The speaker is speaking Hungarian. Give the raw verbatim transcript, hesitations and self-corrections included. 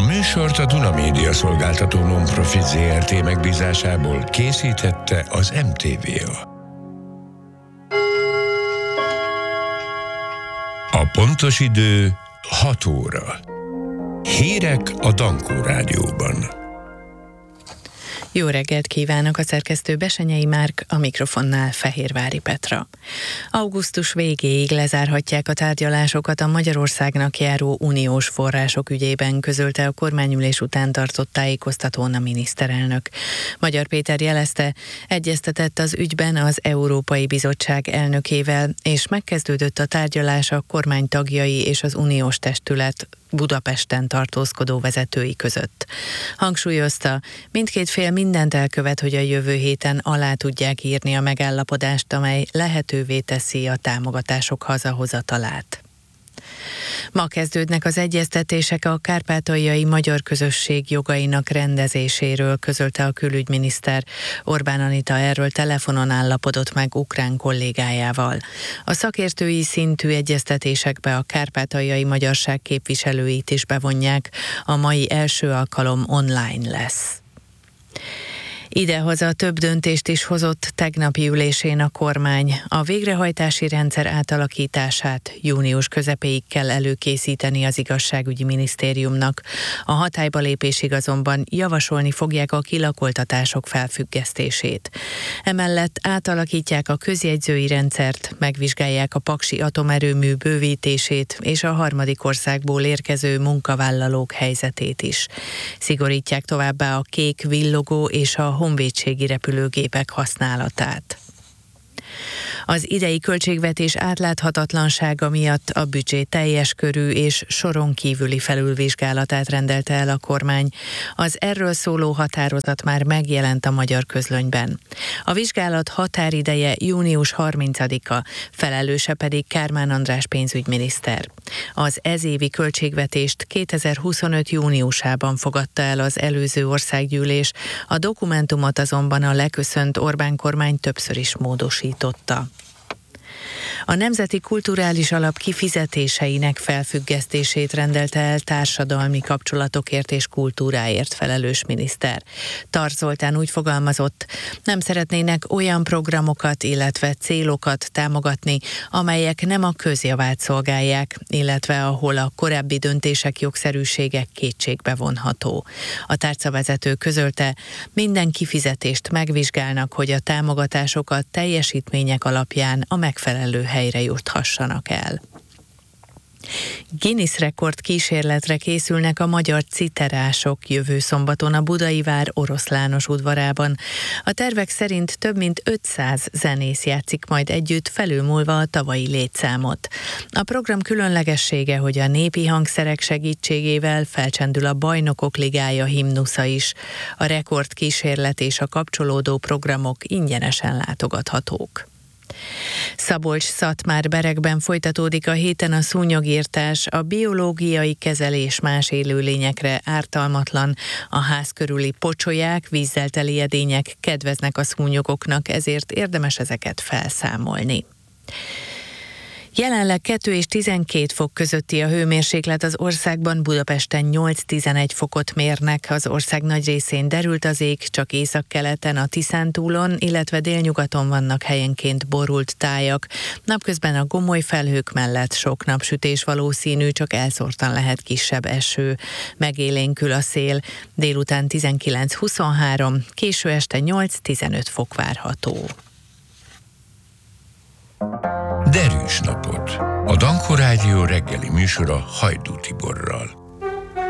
A műsort a Duna Média Szolgáltató Non-Profit zé er té megbízásából készítette az em té vé á. A pontos idő hat óra. Hírek a Dankó Rádióban. Jó reggelt kívánok, a szerkesztő Besenyei Márk, a mikrofonnál Fehérvári Petra. Augusztus végéig lezárhatják a tárgyalásokat a Magyarországnak járó uniós források ügyében, közölte a kormányülés után tartott tájékoztatón a miniszterelnök. Magyar Péter jelezte, egyeztetett az ügyben az Európai Bizottság elnökével, és megkezdődött a tárgyalás a kormány tagjai és az uniós testület Budapesten tartózkodó vezetői között. Hangsúlyozta, mindkét fél mindent elkövet, hogy a jövő héten alá tudják írni a megállapodást, amely lehetővé teszi a támogatások hazahozatalát. Ma kezdődnek az egyeztetések a kárpátaljai magyar közösség jogainak rendezéséről, közölte a külügyminiszter. Orbán Anita erről telefonon állapodott meg ukrán kollégájával. A szakértői szintű egyeztetésekbe a kárpátaljai magyarság képviselőit is bevonják. A mai első alkalom online lesz. Idehaza több döntést is hozott tegnapi ülésén a kormány. A végrehajtási rendszer átalakítását június közepéig kell előkészíteni az igazságügyi minisztériumnak. A hatályba lépésig azonban javasolni fogják a kilakoltatások felfüggesztését. Emellett átalakítják a közjegyzői rendszert, megvizsgálják a paksi atomerőmű bővítését és a harmadik országból érkező munkavállalók helyzetét is. Szigorítják továbbá a kék villogó és a honvédségi repülőgépek használatát. Az idei költségvetés átláthatatlansága miatt a büdzsé teljes körű és soron kívüli felülvizsgálatát rendelte el a kormány. Az erről szóló határozat már megjelent a Magyar Közlönyben. A vizsgálat határideje június harmincadika, felelőse pedig Kármán András pénzügyminiszter. Az ezévi költségvetést kétezer-huszonöt júniusában fogadta el az előző országgyűlés, a dokumentumot azonban a leköszönt Orbán kormány többször is módosította. A Nemzeti Kulturális Alap kifizetéseinek felfüggesztését rendelte el társadalmi kapcsolatokért és kultúráért felelős miniszter. Tarts Zoltán úgy fogalmazott, nem szeretnének olyan programokat, illetve célokat támogatni, amelyek nem a közjavát szolgálják, illetve ahol a korábbi döntések jogszerűsége kétségbe vonható. A tárcavezető közölte, minden kifizetést megvizsgálnak, hogy a támogatásokat teljesítmények alapján a megfelelő helyre juthassanak el. Guinness rekord kísérletre készülnek a magyar citerások jövő szombaton a Budai Vár Oroszlános udvarában. A tervek szerint több mint ötszáz zenész játszik majd együtt, felülmúlva a tavalyi létszámot. A program különlegessége, hogy a népi hangszerek segítségével felcsendül a Bajnokok Ligája himnusza is. A rekord kísérlet és a kapcsolódó programok ingyenesen látogathatók. Szabolcs-Szatmár-Berekben folytatódik a héten a szúnyogirtás, a biológiai kezelés más élőlényekre ártalmatlan, a ház körüli pocsolyák, vízzel teli edények kedveznek a szúnyogoknak, ezért érdemes ezeket felszámolni. Jelenleg kettő és tizenkét fok közötti a hőmérséklet az országban, Budapesten nyolc-tizenegy fokot mérnek, az ország nagy részén derült az ég, csak északkeleten a Tiszántúlon, illetve délnyugaton vannak helyenként borult tájak. Napközben a gomoly felhők mellett sok napsütés valószínű, csak elszórtan lehet kisebb eső. Megélénkül a szél, délután tizenkilenc-huszonhárom, késő este nyolc-tizenöt fok várható. Derűs napot! A Dankó Rádió reggeli műsora Hajdú Tiborral.